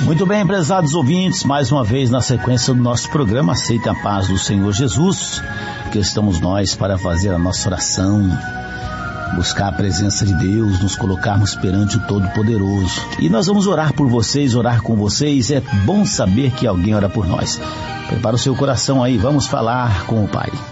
Muito bem, prezados ouvintes, mais uma vez na sequência do nosso programa Aceita a Paz do Senhor Jesus, que estamos nós para fazer a nossa oração, buscar a presença de Deus, nos colocarmos perante o Todo-Poderoso. E nós vamos orar por vocês, orar com vocês. É bom saber que alguém ora por nós. Prepara o seu coração aí, vamos falar com o Pai.